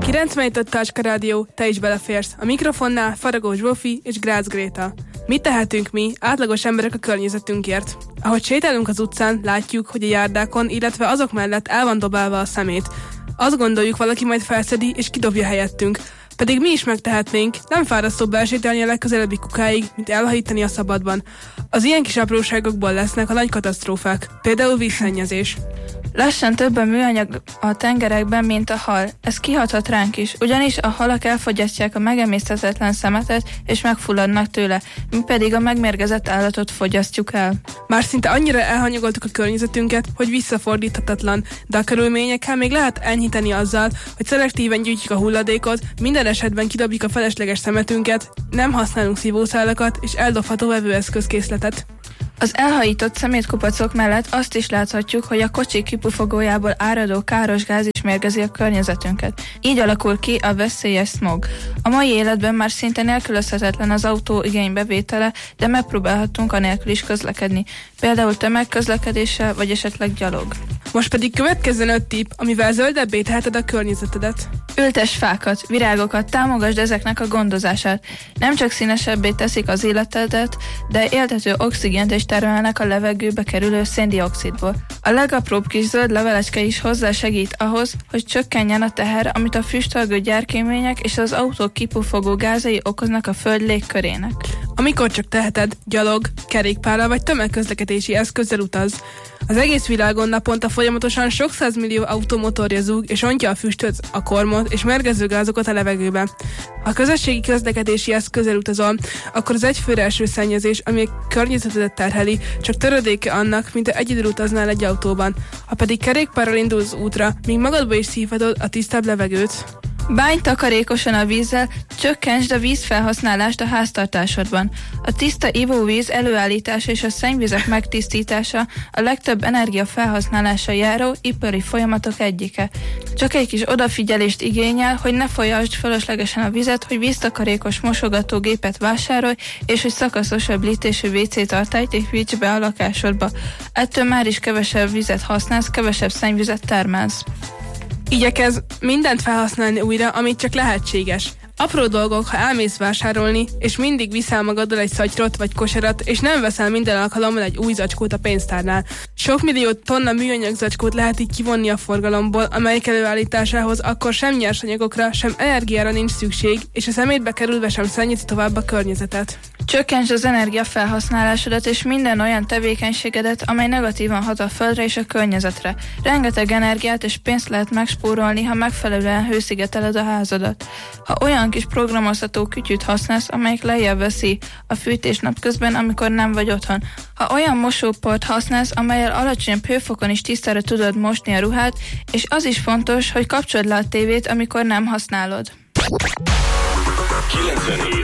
95 Tacska Rádió, te is beleférsz. A mikrofonnál Faragós Zsófi és Grácz Gréta. Mit tehetünk mi, átlagos emberek a környezetünkért? Ahogy sétálunk az utcán, látjuk, hogy a járdákon, illetve azok mellett el van dobálva a szemét. Azt gondoljuk, valaki majd felszedi és kidobja helyettünk. Pedig mi is megtehetnénk, nem fárasztóbb elsétálni a legközelebbi kukáig, mint elhajítani a szabadban. Az ilyen kis apróságokból lesznek a nagy katasztrófák, például vízszennyezés. Lassan több a műanyag a tengerekben, mint a hal. Ez kihathat ránk is, ugyanis a halak elfogyasztják a megemészthetetlen szemetet, és megfulladnak tőle, mi pedig a megmérgezett állatot fogyasztjuk el. Már szinte annyira elhanyagoltuk a környezetünket, hogy visszafordíthatatlan, de a körülményekkel még lehet enyhíteni azzal, hogy szelektíven gyűjtjük a hulladékot, minden esetben kidobjuk a felesleges szemetünket, nem használunk szívószálakat és eldobható vevőeszközkészletet. Az elhajított szemétkupacok mellett azt is láthatjuk, hogy a kocsik kipufogójából áradó káros gáz is mérgezi a környezetünket. Így alakul ki a veszélyes smog. A mai életben már szinte nélkülözhetetlen az autó igénybevétele, de megpróbálhatunk anélkül is közlekedni, például tömegközlekedéssel vagy esetleg gyalog. Most pedig következzen 5 tipp, amivel zöldebbé teheted a környezetedet. Ültess fákat, virágokat, támogasd ezeknek a gondozását. Nem csak színesebbé teszik az életedet, de éltető oxigént is termelnek a levegőbe kerülő széndioxidból. A legapróbb kis zöld levelecske is hozzásegít ahhoz, hogy csökkenjen a teher, amit a füstölgő gyerkőmények és az autók kipufogó gázai okoznak a föld légkörének. Amikor csak teheted, gyalog, kerékpárral vagy tömegközlekedési eszközzel utaz. Az egész világon naponta folyamatosan sok százmillió automotorja zúg és ontja a füstöt, a kormot és mérgező gázokat a levegőbe. Ha közösségi közlekedési eszközzel utazol, akkor az egyfőre eső szennyezés, ami a környezetedet terheli, csak törödéke annak, mint ha egyedül utaznál egy autóban. Ha pedig kerékpárral indulsz útra, míg magadba is szívhatod a tisztább levegőt. Bánj takarékosan a vízzel, csökkentsd a vízfelhasználást a háztartásodban. A tiszta ivóvíz előállítása és a szennyvizek megtisztítása a legtöbb energia felhasználása járó ipari folyamatok egyike. Csak egy kis odafigyelést igényel, hogy ne folyasd fölöslegesen a vizet, hogy víztakarékos mosogatógépet vásárolj, és hogy szakaszosabb lítésű WC-tartályt építs be a lakásodba. Ettől már is kevesebb vizet használsz, kevesebb szennyvizet termelsz. Igyekezz mindent felhasználni újra, amit csak lehetséges. Apró dolgok, ha elmész vásárolni, és mindig viszel magaddal egy szatyrot vagy kosarat, és nem veszel minden alkalommal egy új zacskót a pénztárnál. Sok millió tonna műanyag zacskót lehet így kivonni a forgalomból, amelyek előállításához akkor sem nyersanyagokra, sem energiára nincs szükség, és a szemétbe kerülve sem szennyezi tovább a környezetet. Csökkentsd az energiafelhasználásodat és minden olyan tevékenységedet, amely negatívan hat a földre és a környezetre. Rengeteg energiát és pénzt lehet megspórolni, ha megfelelően hőszigeteled a házadat. Ha olyan kis programozható kütyűt használsz, amelyik lejjebb veszi a fűtés napközben, amikor nem vagy otthon. Ha olyan mosóport használsz, amellyel alacsonyabb hőfokon is tisztára tudod mosni a ruhát, és az is fontos, hogy kapcsold le a tévét, amikor nem használod. 94